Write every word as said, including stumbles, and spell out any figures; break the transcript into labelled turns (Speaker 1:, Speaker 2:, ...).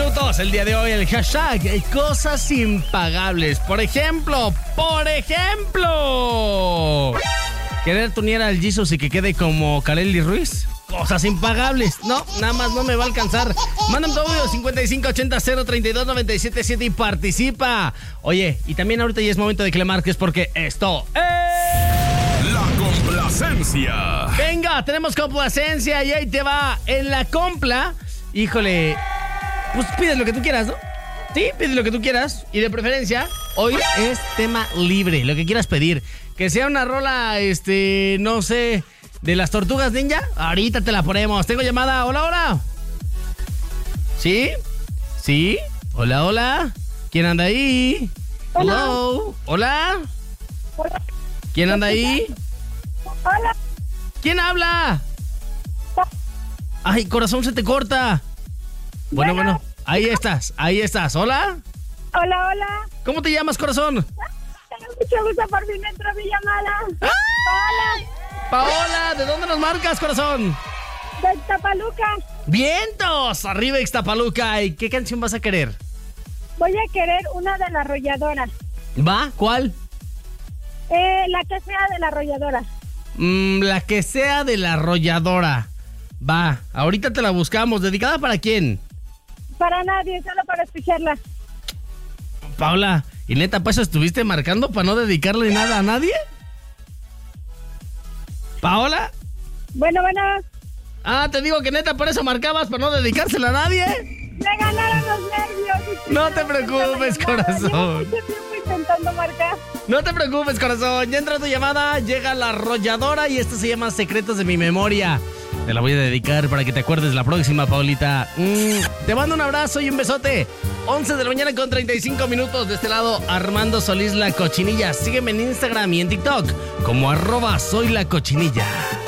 Speaker 1: minutos. El día de hoy el hashtag eh, cosas impagables. Por ejemplo, por ejemplo, querer tunear al Jesus y que quede como Kareli Ruiz. Cosas impagables. No, nada más no me va a alcanzar. Mándame tu audio cincuenta y cinco ochenta cero treinta y dos noventa y siete siete y participa. Oye, y también ahorita ya es momento de que le marques porque esto es...
Speaker 2: La complacencia.
Speaker 1: Venga, tenemos complacencia y ahí te va. En la compla, híjole, pues pides lo que tú quieras, ¿no? Sí, pides lo que tú quieras. Y de preferencia, hoy es tema libre, lo que quieras pedir. Que sea una rola, este, no sé, de las Tortugas Ninja. Ahorita te la ponemos. Tengo llamada. Hola, hola. ¿Sí? ¿Sí? Hola, hola. ¿Quién anda ahí?
Speaker 3: Hola.
Speaker 1: Hello. Hola.
Speaker 3: Hola.
Speaker 1: ¿Quién anda ahí?
Speaker 3: Hola.
Speaker 1: ¿Quién habla? Ay, corazón, se te corta. Bueno,
Speaker 3: Bueno.
Speaker 1: bueno, ahí estás, ahí estás. ¿Hola?
Speaker 3: Hola, hola.
Speaker 1: ¿Cómo te llamas, corazón?
Speaker 3: Tengo mucho gusto por fin entró mi llamada.
Speaker 1: ¡Ah!
Speaker 3: Hola.
Speaker 1: Paola, ¿de dónde nos marcas, corazón?
Speaker 3: De Tapaluca.
Speaker 1: ¡Vientos! Arriba Ixtapaluca. ¿Y qué canción vas a querer?
Speaker 3: Voy a querer una de la arrolladora.
Speaker 1: ¿Va? ¿Cuál?
Speaker 3: Eh, la que sea de la arrolladora.
Speaker 1: Mm, la que sea de la arrolladora. Va, ahorita te la buscamos. ¿Dedicada para quién?
Speaker 3: Para nadie, solo para escucharla.
Speaker 1: Paola, ¿y neta, pues estuviste marcando para no dedicarle nada a nadie? ¿Paola?
Speaker 3: Bueno, bueno.
Speaker 1: Ah, te digo que neta, por eso marcabas, para no dedicársela a nadie.
Speaker 3: Me ganaron los nervios.
Speaker 1: No te preocupes, corazón.
Speaker 3: Llevo mucho tiempo intentando marcar.
Speaker 1: No te preocupes, corazón. Ya entra tu llamada, llega la arrolladora y esto se llama Secretos de mi Memoria. Te la voy a dedicar para que te acuerdes la próxima, Paulita. Mm, te mando un abrazo y un besote. once de la mañana con treinta y cinco minutos. De este lado, Armando Solís La Cochinilla. Sígueme en Instagram y en TikTok como arroba soy la cochinilla.